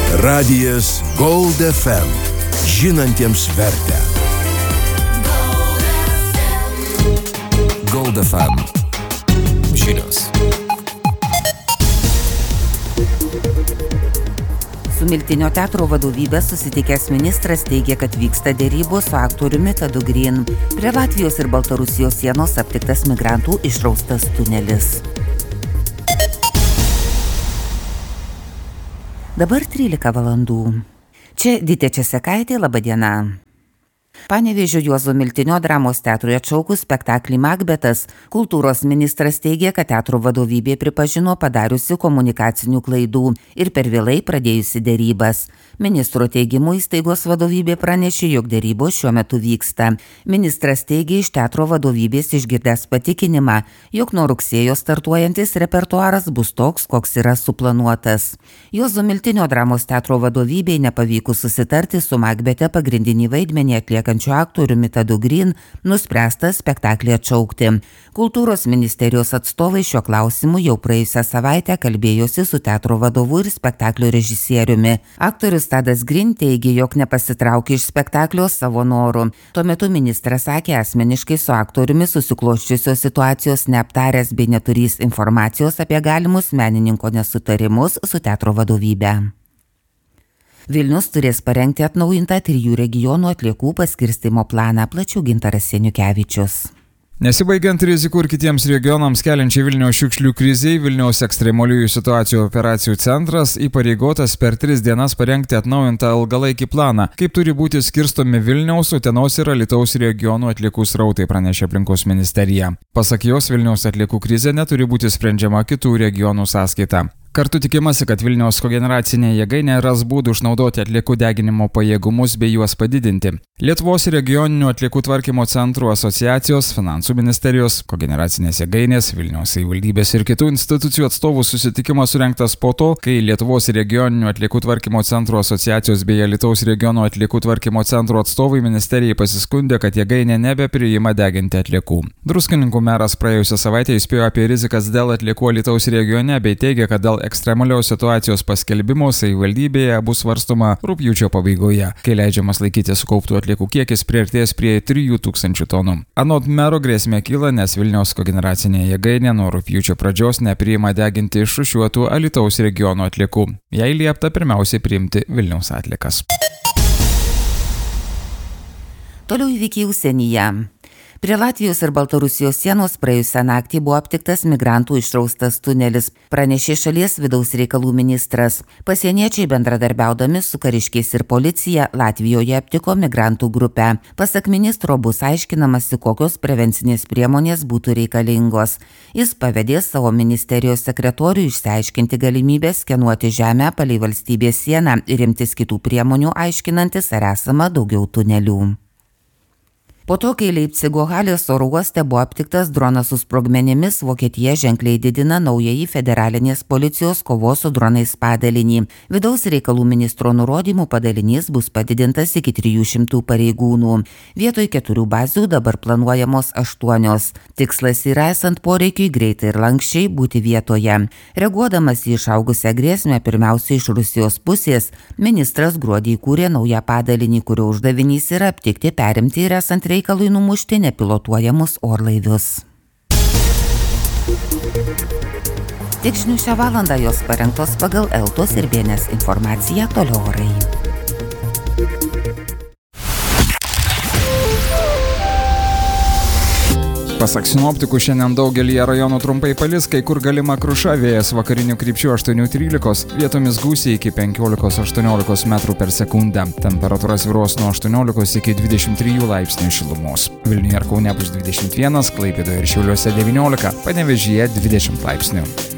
Radijas Gold FM. Žinantiems vertę. Gold FM. Žinios. Su Miltinio teatro vadovybė susitikęs ministras teigia, kad vyksta derybos su aktoriumi Tadu Green. Prie Latvijos ir Baltarusijos sienos aptiktas migrantų išraustas tunelis. Dabar 13 valandų. Čia Dytė Česekaitė, laba diena. Panevėžio Juozo Miltinio dramos teatrui atšaukus spektaklį Makbetas, kultūros ministras teigia, kad teatro vadovybė pripažino padariusi komunikacinių klaidų ir per vėlai pradėjusi derybas. Ministro teigimu įstaigos vadovybė pranešė, jog derybos šiuo metu vyksta. Ministras teigia iš teatro vadovybės išgirdęs patikinimą, jog nuo rugsėjo startuojantis repertuaras bus toks, koks yra suplanuotas. Juozo Miltinio dramos teatro vadovybei nepavykus susitarti su Makbete pagrindinį vaidmenį atliekančiu aktoriumi Tadu Green, nuspręsta spektaklį atšaukti. Kultūros ministerijos atstovai šiuo klausimu jau praėjusią savaitę kalbėjosi su teatro vadovu ir spektaklio režisieriumi. Aktorius Tadas Green teigė, jog nepasitraukė iš spektaklio savo noru. Tuo metu ministras sakė, asmeniškai su aktoriumi susiklosčiusios situacijos neaptaręs bei neturys informacijos apie galimus menininko nesutarimus su teatro vadovybe. Vilnius turės parengti atnaujintą 3 regionų atliekų paskirstymo planą, plačiau Gintaras Seniukevičius. Nesibaigiant rizikų ir kitiems regionams keliančiai Vilniaus šiukšlių krizei, Vilniaus ekstremaliųjų situacijų operacijų centras įpareigotas per 3 dienas parengti atnaujintą ilgalaikį planą, kaip turi būti skirstomi Vilniaus, Utenos ir Alytaus regionų atliekų srautai, pranešė aplinkos ministerija. Pasak jos, Vilniaus atliekų krizė neturi būti sprendžiama kitų regionų sąskaita. Kartu tikimasi, kad Vilniaus kogeneracinė jėgainė ras būdų išnaudoti atliekų deginimo pajėgumus bei juos padidinti. Lietuvos regioninių atliekų tvarkymo centrų asociacijos, finansų ministerijos, kogeneracinės jėgainės, Vilniaus savivaldybės ir kitų institucijų atstovų susitikimas surengtas po to, kai Lietuvos regioninių atliekų tvarkymo centrų asociacijos bei Alytaus regiono atliekų tvarkymo centrų atstovai ministerijai pasiskundė, kad jėgainė nebepriima deginti atliekų. Druskininkų meras praėjusią savaitę įspėjo apie rizikas dėl atliekų Alytaus regione bei teigė, kad dėl ekstremalios situacijos paskelbimo savivaldybėje bus svarstoma rugpjūčio pabaigoje, kai leidžiamas laikyti sukauptų atliekų kiekis priartės prie 3000 tonų. Anot mero grėsmė kyla, nes Vilniaus kogeneracinė jėgainė nuo rugpjūčio pradžios nepriima deginti išrūšiuotų Alytaus regiono atliekų. Jai liepta pirmiausiai priimti Vilniaus atliekas. Toliau įvykiai užsienyje. Prie Latvijos ir Baltarusijos sienos praėjusią naktį buvo aptiktas migrantų išraustas tunelis, pranešė šalies vidaus reikalų ministras. Pasieniečiai bendradarbiaudami su kariškiais ir policija Latvijoje aptiko migrantų grupę. Pasak ministro bus aiškinamasi, kokios prevencinės priemonės būtų reikalingos. Jis pavedė savo ministerijos sekretoriui išsiaiškinti galimybę skenuoti žemę palei valstybės sieną ir imtis kitų priemonių, aiškinantis, ar esama daugiau tunelių. Po to, kai Leipcigo Halės oro uoste buvo aptiktas dronas su sprogmenimis, Vokietija ženkliai didina naująjį federalinės policijos kovos su dronais padalinį. Vidaus reikalų ministro nurodymų padalinys bus padidintas iki 300 pareigūnų. Vietoj 4 bazių dabar planuojamos 8. Tikslas yra, esant poreikiui, greitai ir lankščiai būti vietoje. Reaguodamas į išaugusią grėsmę, pirmiausia iš Rusijos pusės, ministras gruodį įkūrė naują padalinį, kurio uždavinys yra aptikti, perimti ir esant reikalui numušti nepilotuojamus orlaivius. Tik žinių šią valandą jos parengtos pagal Eltos ir Bėnės informaciją, toliau orai. Pasak sinoptikų, šiandien daugelyje rajonų trumpai palis, kai kur galima kruša, vėjas vakarinių krypčių 8–13, vietomis gūsiai iki 15–18 metrų per sekundę. Temperatūra svyruos nuo 18 iki 23 laipsnių šilumos. Vilniuje ir Kaune bus 21, Klaipėdoje ir Šiauliuose 19, Panevėžyje 20 laipsnių.